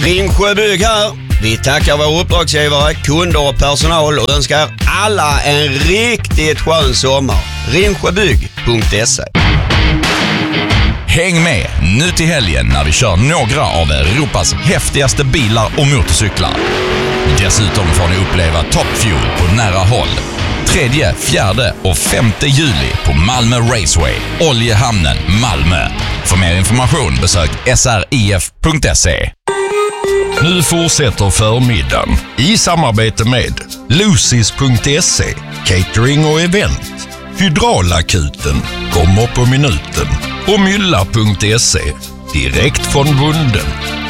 Ringsjö Bygg här. Vi tackar våra uppdragsgivare, kunder och personal och önskar alla en riktigt skön sommar. Ringsjöbygg.se. Häng med nu till helgen när vi kör några av Europas häftigaste bilar och motorcyklar. Dessutom får ni uppleva Top Fuel på nära håll. 3, 4 och 5 juli på Malmö Raceway, Oljehamnen, Malmö. För mer information besök srif.se. Nu fortsätter förmiddagen i samarbete med Lucis.se, catering och event. Hydraulakuten kommer på minuten och Mylla.se, direkt från bunden.